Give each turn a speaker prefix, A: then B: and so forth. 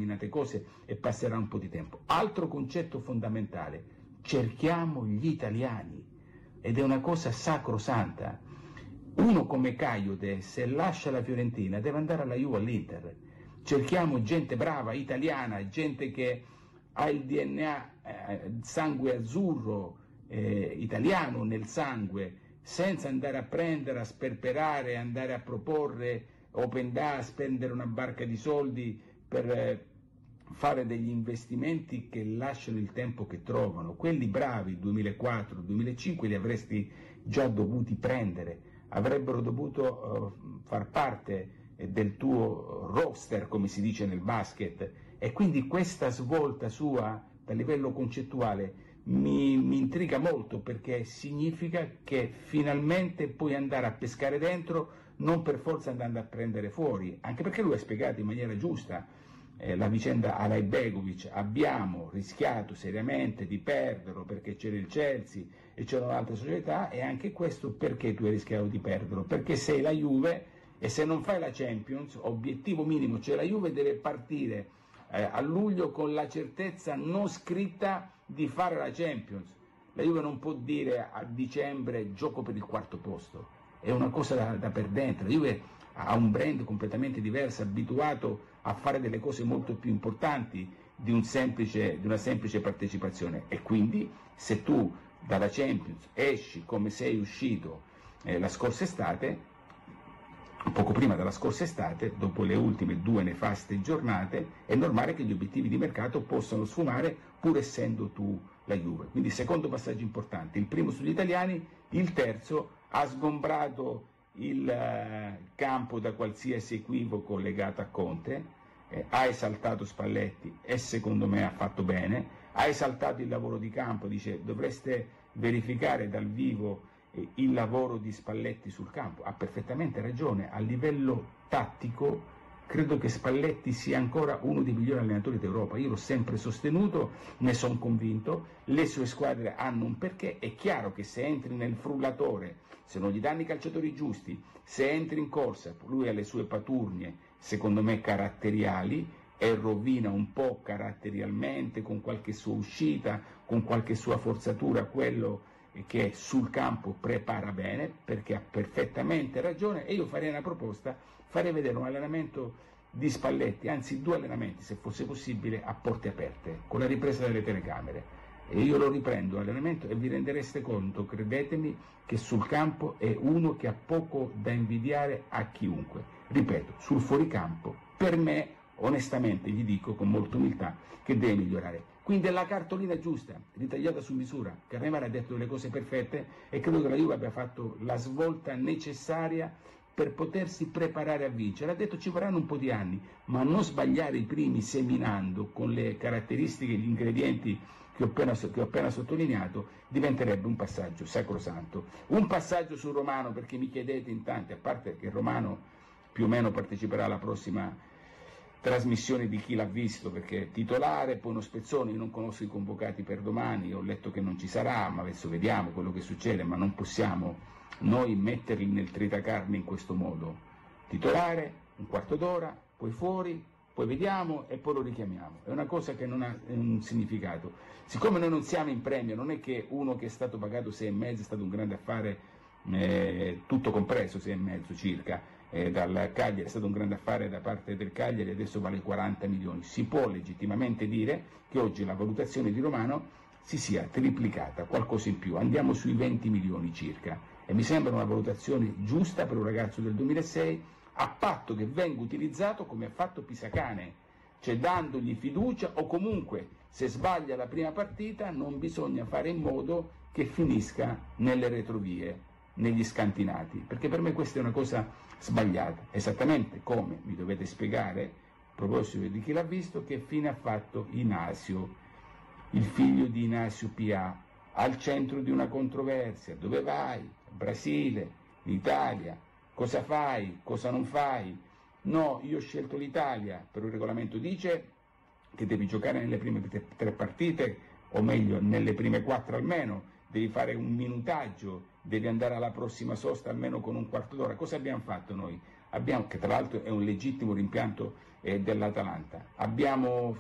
A: determinate cose e passerà un po' di tempo. Altro concetto fondamentale: cerchiamo gli italiani, ed è una cosa sacrosanta. Uno come Caiote, se lascia la Fiorentina, deve andare alla Juve, all'Inter. Cerchiamo gente brava, italiana, gente che ha il DNA, sangue azzurro, italiano nel sangue, senza andare a prendere, a sperperare, andare a proporre open day, spendere una barca di soldi per fare degli investimenti che lasciano il tempo che trovano. Quelli bravi 2004-2005 li avresti già dovuti prendere, avrebbero dovuto far parte del tuo roster, come si dice nel basket, e quindi questa svolta sua dal livello concettuale mi intriga molto, perché significa che finalmente puoi andare a pescare dentro, non per forza andando a prendere fuori, anche perché lui ha spiegato in maniera giusta la vicenda Alaibegovic. Abbiamo rischiato seriamente di perderlo perché c'era il Chelsea e c'erano altre società, e anche questo perché tu hai rischiato di perderlo, perché sei la Juve e se non fai la Champions, obiettivo minimo, cioè la Juve deve partire a luglio con la certezza non scritta di fare la Champions. La Juve non può dire a dicembre gioco per il quarto posto, è una cosa da perdente. La Juve ha un brand completamente diverso, abituato a fare delle cose molto più importanti di una semplice partecipazione, e quindi se tu dalla Champions esci come sei uscito la scorsa estate, poco prima della scorsa estate, dopo le ultime 2 nefaste giornate, è normale che gli obiettivi di mercato possano sfumare pur essendo tu la Juve. Quindi secondo passaggio importante, il primo sugli italiani, il terzo ha sgombrato il campo da qualsiasi equivoco legato a Conte, ha esaltato Spalletti e secondo me ha fatto bene, ha esaltato il lavoro di campo, dice dovreste verificare dal vivo il lavoro di Spalletti sul campo. Ha perfettamente ragione, a livello tattico credo che Spalletti sia ancora uno dei migliori allenatori d'Europa, io l'ho sempre sostenuto, ne sono convinto, le sue squadre hanno un perché. È chiaro che se entri nel frullatore, se non gli danno i calciatori giusti, se entri in corsa, lui ha le sue paturnie, secondo me caratteriali, e rovina un po' caratterialmente, con qualche sua uscita, con qualche sua forzatura, quello che sul campo prepara bene, perché ha perfettamente ragione. E io farei una proposta, farei vedere un allenamento di Spalletti, anzi 2 allenamenti se fosse possibile, a porte aperte, con la ripresa delle telecamere, e io lo riprendo l'allenamento e vi rendereste conto, credetemi, che sul campo è uno che ha poco da invidiare a chiunque. Ripeto, sul fuoricampo per me, onestamente gli dico con molta umiltà, che deve migliorare. Quindi è la cartolina giusta, ritagliata su misura. Carnevale ha detto delle cose perfette e credo che la Juve abbia fatto la svolta necessaria per potersi preparare a vincere. Ha detto ci vorranno un po' di anni, ma non sbagliare i primi seminando con le caratteristiche, gli ingredienti che ho appena sottolineato, diventerebbe un passaggio sacrosanto. Un passaggio sul Romano, perché mi chiedete in tanti, a parte che Romano più o meno parteciperà alla prossima trasmissione di Chi l'ha visto, perché è titolare, poi uno spezzone. Io non conosco i convocati per domani, ho letto che non ci sarà, ma adesso vediamo quello che succede, ma non possiamo noi metterli nel tritacarne in questo modo. Titolare, un quarto d'ora, poi fuori, poi vediamo e poi lo richiamiamo. È una cosa che non ha un significato. Siccome noi non siamo in premio, non è che uno che è stato pagato 6,5 è stato un grande affare, tutto compreso 6,5 circa, dal Cagliari, è stato un grande affare da parte del Cagliari, adesso vale 40 milioni. Si può legittimamente dire che oggi la valutazione di Romano si sia triplicata, qualcosa in più, andiamo sui 20 milioni circa, e mi sembra una valutazione giusta per un ragazzo del 2006, a patto che venga utilizzato come ha fatto Pisacane, cioè dandogli fiducia, o comunque se sbaglia la prima partita non bisogna fare in modo che finisca nelle retrovie, negli scantinati, perché per me questa è una cosa sbagliata, esattamente come mi dovete spiegare, a proposito di Chi l'ha visto, che fine ha fatto Inasio, il figlio di Inasio Pia, al centro di una controversia. Dove vai? Brasile, l'Italia, cosa fai, cosa non fai? No, io ho scelto l'Italia, però il regolamento dice che devi giocare nelle prime 3 partite, o meglio nelle prime 4 almeno, devi fare un minutaggio, devi andare alla prossima sosta almeno con un quarto d'ora. Cosa abbiamo fatto noi? che tra l'altro è un legittimo rimpianto dell'Atalanta. Abbiamo